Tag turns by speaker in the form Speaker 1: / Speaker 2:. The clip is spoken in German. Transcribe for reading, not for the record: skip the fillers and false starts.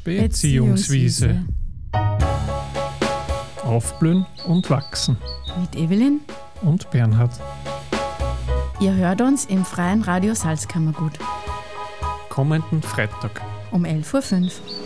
Speaker 1: Beziehungswiese. Aufblühen und wachsen.
Speaker 2: Mit Evelyn
Speaker 1: und Bernhard.
Speaker 2: Ihr hört uns im Freien Radio Salzkammergut.
Speaker 1: Kommenden Freitag
Speaker 2: um 11.05 Uhr.